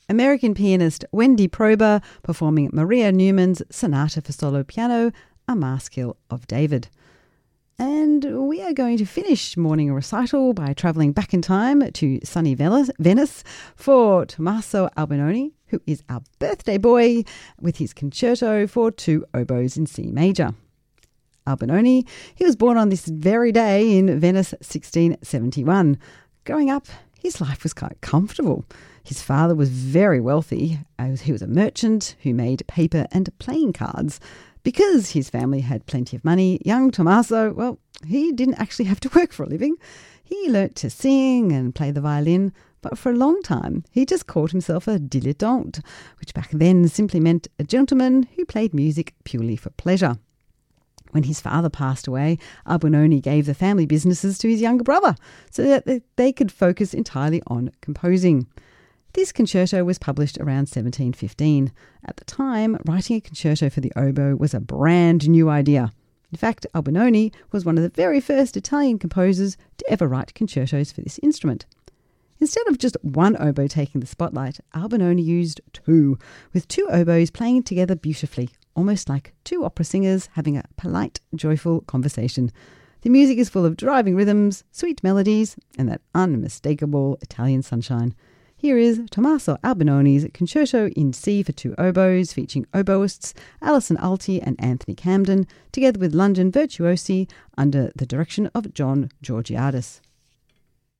American pianist Wendy Prober performing Maria Newman's Sonata for Solo Piano, A Maskil of David. And we are going to finish morning recital by travelling back in time to sunny Venice for Tommaso Albinoni, who is our birthday boy, with his concerto for 2 oboes in C major. Albinoni, he was born on this very day in Venice 1671. Growing up, his life was quite comfortable. His father was very wealthy, as he was a merchant who made paper and playing cards. Because his family had plenty of money, young Tommaso, well, he didn't actually have to work for a living. He learnt to sing and play the violin, but for a long time he just called himself a dilettante, which back then simply meant a gentleman who played music purely for pleasure. When his father passed away, Albinoni gave the family businesses to his younger brother so that they could focus entirely on composing. This concerto was published around 1715. At the time, writing a concerto for the oboe was a brand new idea. In fact, Albinoni was one of the very first Italian composers to ever write concertos for this instrument. Instead of just one oboe taking the spotlight, Albinoni used 2, with 2 oboes playing together beautifully, almost like 2 opera singers having a polite, joyful conversation. The music is full of driving rhythms, sweet melodies, and that unmistakable Italian sunshine. Here is Tommaso Albinoni's Concerto in C for 2 oboes, featuring oboists Alison Alty and Anthony Camden, together with London virtuosi under the direction of John Georgiadis.